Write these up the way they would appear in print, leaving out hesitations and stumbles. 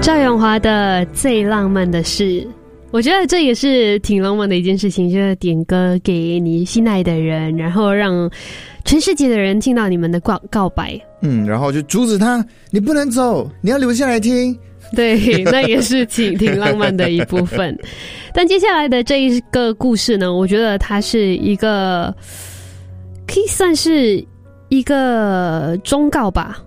赵咏华的最浪漫的事，我觉得这也是挺浪漫的一件事情，就是点歌给你心爱的人，然后让全世界的人听到你们的告白。 然后就阻止他，你不能走，你要留下来听。 对，那也是挺浪漫的一部分。但接下来的这一个故事呢，我觉得它是一个可以算是一个忠告吧。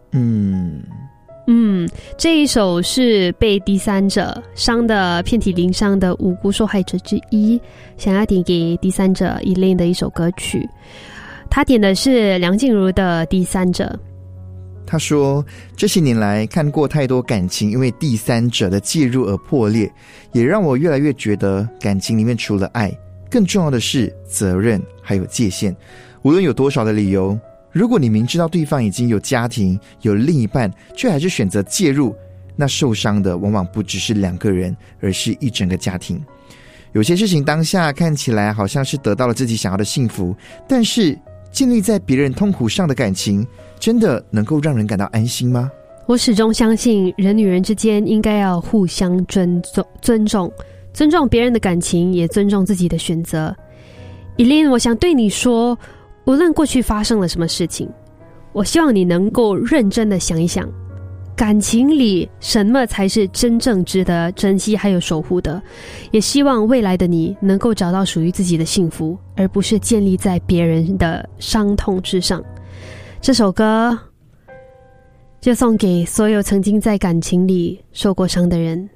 这一首是被第三者伤得遍体鳞伤的无辜受害者之一，想要点给第三者Elaine的一首歌曲。他点的是梁静茹的《第三者》。 他说，这些年来看过太多感情因为第三者的介入而破裂，也让我越来越觉得感情里面除了爱，更重要的是责任还有界限。无论有多少的理由，如果你明知道对方已经有家庭有另一半，却还是选择介入，那受伤的往往不只是两个人，而是一整个家庭。有些事情当下看起来好像是得到了自己想要的幸福，但是建立在别人痛苦上的感情，真的能够让人感到安心吗？ 我始终相信人与人之间应该要互相尊重别人的感情，也尊重自己的选择。Elaine， 我想对你说，无论过去发生了什么事情，我希望你能够认真的想一想，感情里什么才是真正值得珍惜还有守护的。也希望未来的你能够找到属于自己的幸福，而不是建立在别人的伤痛之上。这首歌就送给所有曾经在感情里受过伤的人。